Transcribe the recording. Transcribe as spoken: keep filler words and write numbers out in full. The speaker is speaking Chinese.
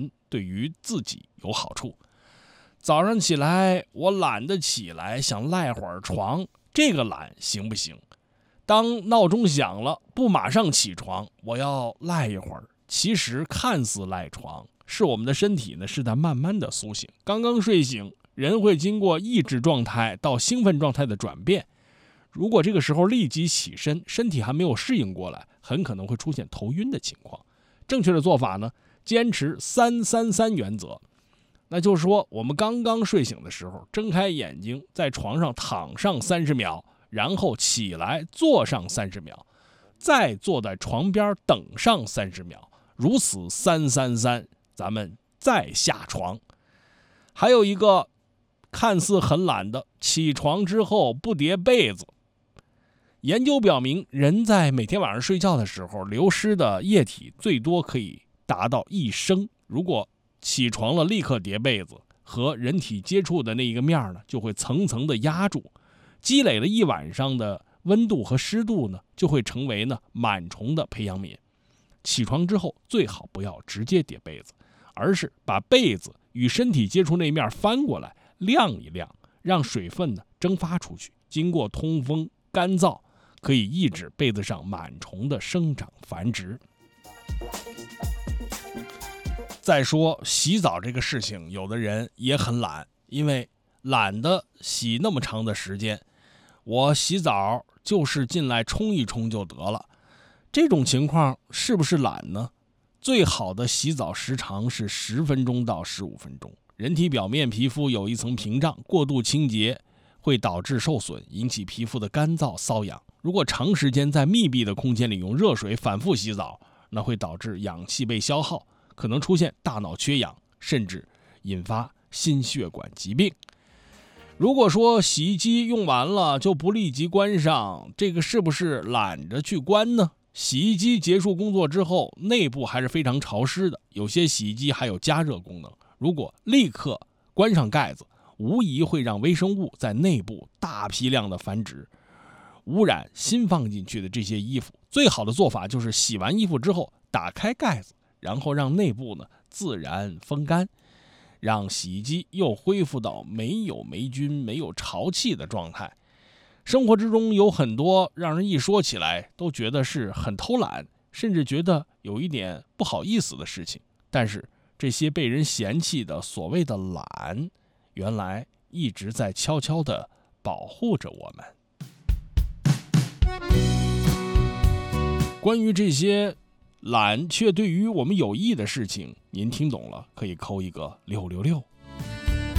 人，对于自己有好处。早上起来我懒得起来，想赖会儿床，这个懒行不行？当闹钟响了，不马上起床，我要赖一会儿，其实看似赖床，是我们的身体呢是在慢慢的苏醒。刚刚睡醒，人会经过抑制状态到兴奋状态的转变，如果这个时候立即起身，身体还没有适应过来，很可能会出现头晕的情况。正确的做法呢，坚持三三三原则。那就是说，我们刚刚睡醒的时候，睁开眼睛，在床上躺上三十秒，然后起来坐上三十秒，再坐在床边等上三十秒，如此三三三，咱们再下床。还有一个看似很懒的，起床之后不叠被子。研究表明，人在每天晚上睡觉的时候，流失的液体最多可以达到一升。如果起床了立刻叠被子，和人体接触的那一个面呢，就会层层的压住，积累了一晚上的温度和湿度呢，就会成为呢螨虫的培养皿。起床之后最好不要直接叠被子，而是把被子与身体接触那面翻过来晾一晾，让水分呢蒸发出去，经过通风干燥，可以抑制被子上螨虫的生长繁殖。再说洗澡这个事情，有的人也很懒，因为懒得洗那么长的时间，我洗澡就是进来冲一冲就得了。这种情况是不是懒呢？最好的洗澡时长是十分钟到十五分钟。人体表面皮肤有一层屏障，过度清洁会导致受损，引起皮肤的干燥瘙痒。如果长时间在密闭的空间里用热水反复洗澡，那会导致氧气被消耗，可能出现大脑缺氧，甚至引发心血管疾病。如果说洗衣机用完了就不立即关上，这个是不是懒着去关呢？洗衣机结束工作之后，内部还是非常潮湿的，有些洗衣机还有加热功能。如果立刻关上盖子，无疑会让微生物在内部大批量的繁殖，污染新放进去的这些衣服。最好的做法就是洗完衣服之后打开盖子，然后让内部呢自然风干，让洗衣机又恢复到没有霉菌、没有潮气的状态。生活之中有很多让人一说起来都觉得是很偷懒，甚至觉得有一点不好意思的事情，但是这些被人嫌弃的所谓的懒，原来一直在悄悄地保护着我们。关于这些懒却对于我们有益的事情，您听懂了可以扣一个六六六。